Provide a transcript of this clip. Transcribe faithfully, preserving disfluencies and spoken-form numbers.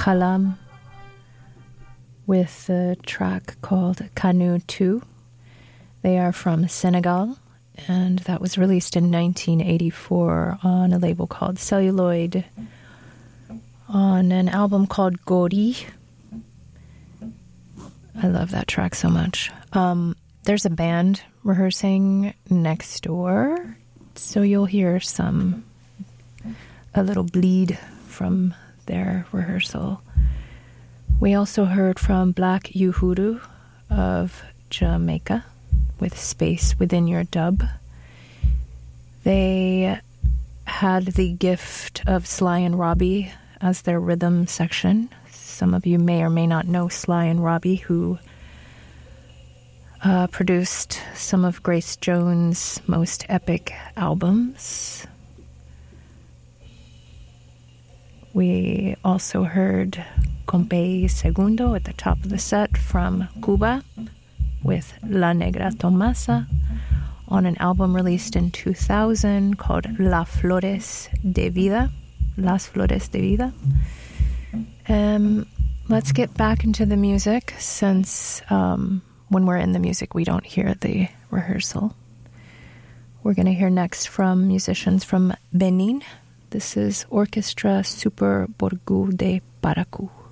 Khalam with a track called Kanu two. They are from Senegal, and that was released in nineteen eighty-four on a label called Celluloid, on an album called Gori. I love that track so much. Um, there's a band rehearsing next door, so you'll hear some, a little bleed from their rehearsal. We also heard from Black Uhuru of Jamaica with Space Within Your Dub. They had the gift of Sly and Robbie as their rhythm section. Some of you may or may not know Sly and Robbie, who uh, produced some of Grace Jones' most epic albums. We also heard Compay Segundo at the top of the set from Cuba with La Negra Tomasa on an album released in two thousand called Las Flores de Vida. Las Flores de Vida. Um, let's get back into the music, since um, when we're in the music, we don't hear the rehearsal. We're going to hear next from musicians from Benin. This is Orchestra Super Borgu de Paracu.